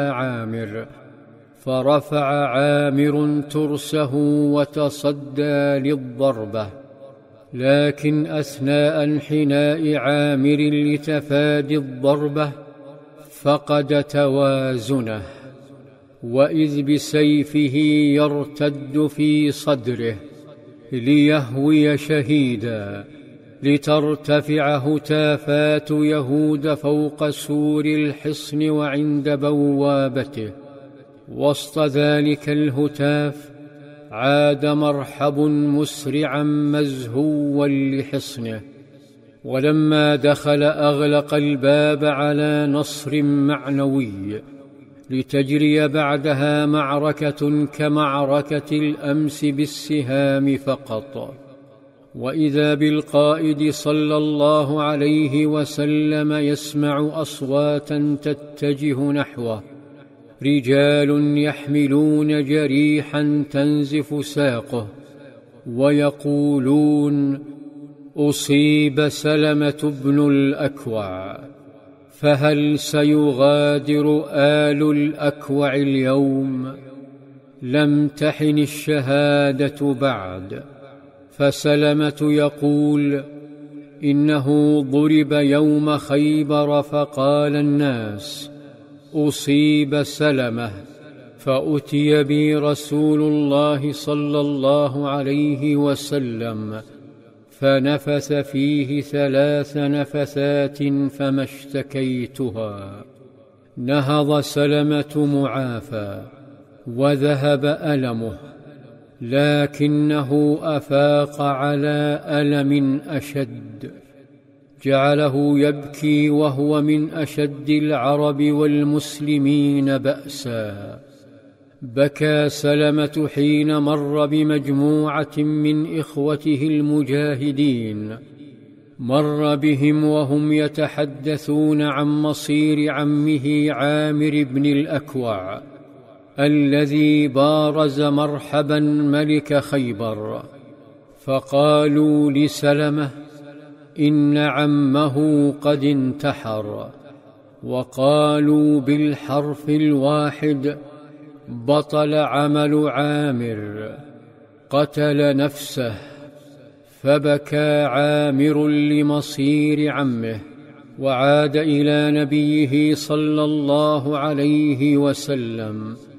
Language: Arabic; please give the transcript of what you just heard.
عامر، فرفع عامر ترسه وتصدى للضربة، لكن أثناء انحناء عامر لتفادي الضربة فقد توازنه، وإذ بسيفه يرتد في صدره ليهوي شهيدا، لترتفع هتافات يهود فوق سور الحصن وعند بوابته. وسط ذلك الهتاف عاد مرحب مسرعا مزهوا لحصنه، ولما دخل أغلق الباب على نصر معنوي، لتجري بعدها معركة كمعركة الأمس بالسهام فقط. وإذا بالقائد صلى الله عليه وسلم يسمع أصواتا تتجه نحوه، رجال يحملون جريحا تنزف ساقه ويقولون: أصيب سلمة بن الأكوع، فهل سيغادر آل الأكوع اليوم؟ لم تحن الشهادة بعد. فسلمة يقول: إنه ضرب يوم خيبر فقال الناس: أصيب سلمة، فأتي بي رسول الله صلى الله عليه وسلم فنفث فيه 3 نفثات فما اشتكيتها. نهض سلمة معافى وذهب ألمه، لكنه أفاق على ألم أشد جعله يبكي، وهو من أشد العرب والمسلمين بأسا. بكى سلمة حين مر بمجموعة من إخوته المجاهدين، مر بهم وهم يتحدثون عن مصير عمه عامر بن الأكوع الذي بارز مرحبا ملك خيبر، فقالوا لسلمة: إن عمه قد انتحر. وقالوا بالحرف الواحد: بطل عمل عامر، قتل نفسه. فبكى عامر لمصير عمه، وعاد إلى نبيه صلى الله عليه وسلم